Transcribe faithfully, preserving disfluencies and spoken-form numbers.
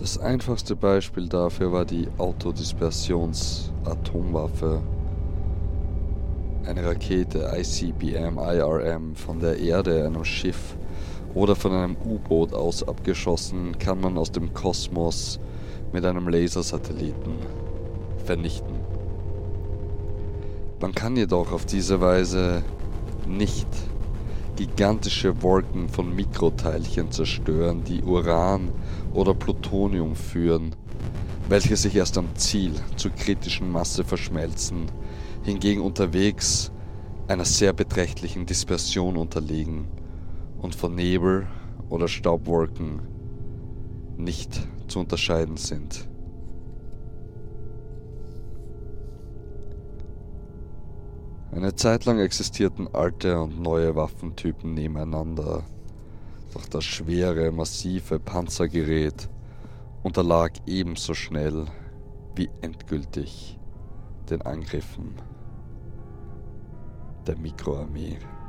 Das einfachste Beispiel dafür war die Autodispersions-Atomwaffe. Eine Rakete I C B M, I R M von der Erde, einem Schiff oder von einem U-Boot aus abgeschossen, kann man aus dem Kosmos mit einem Lasersatelliten vernichten. Man kann jedoch auf diese Weise nicht gigantische Wolken von Mikroteilchen zerstören, die Uran oder Plutonium führen, welche sich erst am Ziel zur kritischen Masse verschmelzen, hingegen unterwegs einer sehr beträchtlichen Dispersion unterliegen und von Nebel oder Staubwolken nicht zu unterscheiden sind. Eine Zeit lang existierten alte und neue Waffentypen nebeneinander, doch das schwere, massive Panzergerät unterlag ebenso schnell wie endgültig den Angriffen der Mikroarmee.